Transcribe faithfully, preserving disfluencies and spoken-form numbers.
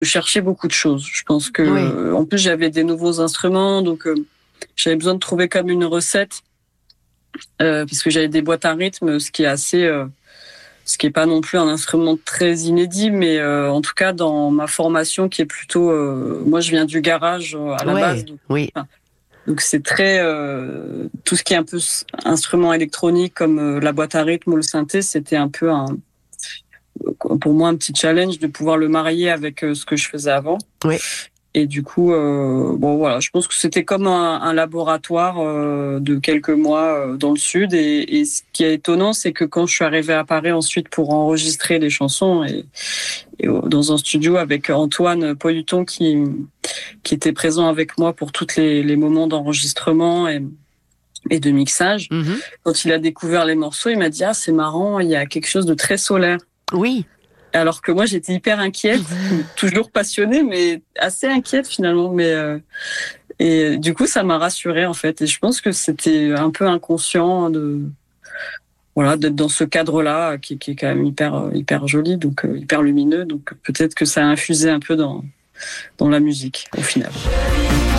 je cherchais beaucoup de choses. Je pense que, Oui. euh, en plus, j'avais des nouveaux instruments, donc euh, j'avais besoin de trouver comme une recette, euh, puisque j'avais des boîtes à rythme, ce qui est assez, euh, ce qui est pas non plus un instrument très inédit, mais euh, en tout cas dans ma formation qui est plutôt, euh, moi je viens du garage euh, à la base, Ouais, donc, oui. enfin, donc c'est très euh, tout ce qui est un peu instrument électronique comme euh, la boîte à rythme ou le synthé, c'était un peu un pour moi un petit challenge de pouvoir le marier avec euh, ce que je faisais avant. Oui. Et du coup, euh, bon voilà, je pense que c'était comme un, un laboratoire euh, de quelques mois euh, dans le sud. Et, et ce qui est étonnant, c'est que quand je suis arrivée à Paris ensuite pour enregistrer les chansons et, et dans un studio avec Antoine Poyuton qui qui était présent avec moi pour tous les, les moments d'enregistrement et, et de mixage, Mm-hmm. quand il a découvert les morceaux, il m'a dit ah c'est marrant, il y a quelque chose de très solaire. Oui. Alors que moi, j'étais hyper inquiète, toujours passionnée, mais assez inquiète finalement. Mais euh, et du coup, ça m'a rassurée en fait. Et je pense que c'était un peu inconscient de voilà d'être dans ce cadre-là qui, qui est quand même hyper hyper joli, donc euh, hyper lumineux. Donc peut-être que ça a infusé un peu dans dans la musique au final.